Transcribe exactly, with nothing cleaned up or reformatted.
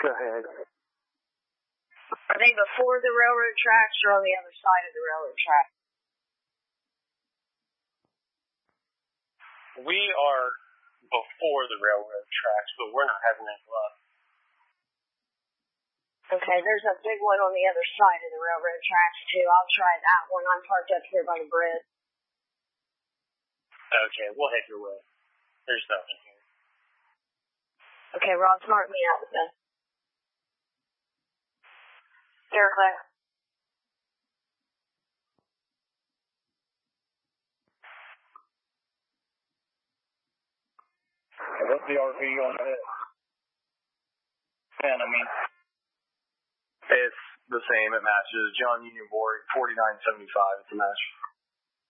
Go ahead. Are they before the railroad tracks or on the other side of the railroad track? We are before the railroad tracks, but we're not having any luck. Okay, there's a big one on the other side of the railroad tracks, too. I'll try that one. I'm parked up here by the bridge. Okay, we'll head your way. There's nothing here. Okay, Ross, mark me out with that. Here, Claire. What's the R P on it? ten, I mean. It's the same. It matches. John Union Board, forty-nine seventy-five. It's a match.